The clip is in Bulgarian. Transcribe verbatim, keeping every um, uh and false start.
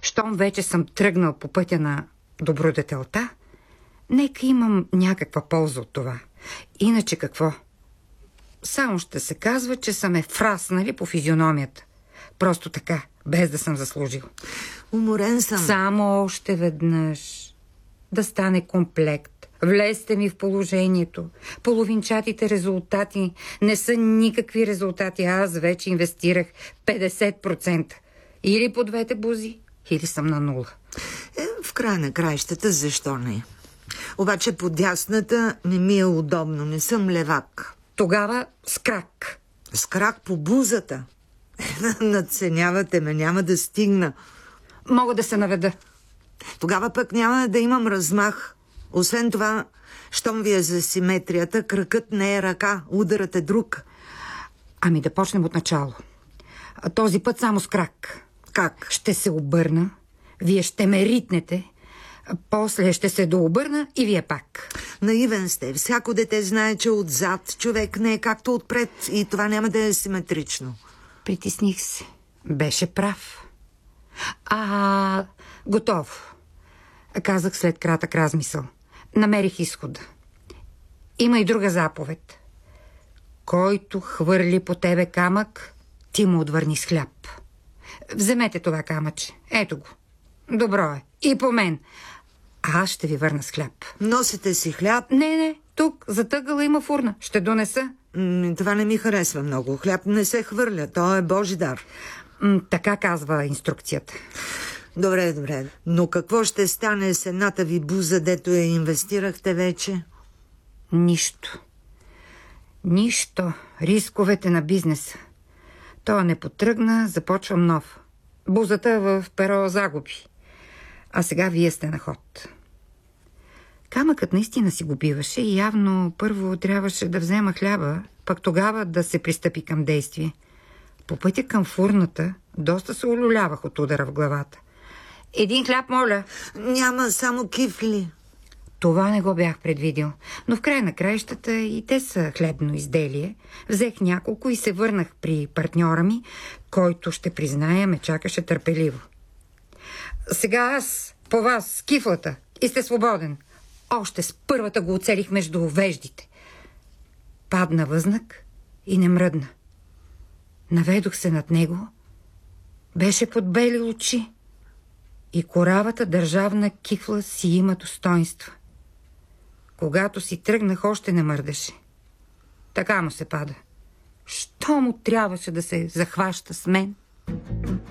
щом вече съм тръгнал по пътя на добродетелта, нека имам някаква полза от това. Иначе какво? Само ще се казва, че са ме фраснали по физиономията. Просто така, без да съм заслужил. Уморен съм. Само още веднъж. Да стане комплект. Влезте ми в положението. Половинчатите резултати не са никакви резултати. Аз вече инвестирах петдесет процента. Или по двете бузи, или съм на нула. Е, в края на краищата, защо не? Обаче по дясната не ми е удобно. Не съм левак. Тогава с крак. С крак по бузата. Надценявате ме, няма да стигна. Мога да се наведа. Тогава пък няма да имам размах. Освен това, щом ви е за симетрията, кракът не е ръка, ударът е друг. Ами да почнем от начало. А този път само с крак. Как? Ще се обърна, вие ще ме ритнете, после ще се дообърна и вие пак. Наивен сте. Всяко дете знае, че отзад човек не е както отпред и това няма да е симетрично. Притесних се. Беше прав. А, готово. Казах след кратък размисъл. Намерих изхода. Има и друга заповед. Който хвърли по тебе камък, ти му отвърни с хляб. Вземете това камъче. Ето го. Добро е. И по мен. Аз ще ви върна с хляб. Носите си хляб? Не, не. Тук, затъгъла има фурна. Ще донеса. М, това не ми харесва много. Хляб не се хвърля. То е Божи дар. М, така казва инструкцията. Добре, добре. Но какво ще стане с едната ви буза, дето я инвестирахте вече? Нищо. Нищо. Рисковете на бизнеса. Той не потръгна, започвам нов. Бузата в перо загуби. А сега вие сте на ход. Камъкът наистина си го биваше и явно първо трябваше да взема хляба, пък тогава да се пристъпи към действие. По пътя към фурната доста се улюлявах от удара в главата. Един хляб, моля. Няма, само кифли. Това не го бях предвидил, но в край на краищата и те са хлебно изделие. Взех няколко и се върнах при партньора ми, който, ще призная, ме чакаше търпеливо. Сега аз по вас с кифлата и сте свободен. Още с първата го оцелих между веждите. Падна възнак и не мръдна. Наведох се над него. Беше под бели очи. И коравата държавна кифла си има достоинства. Когато си тръгнах, още не мърдеше. Така му се пада. Що му трябваше да се захваща с мен?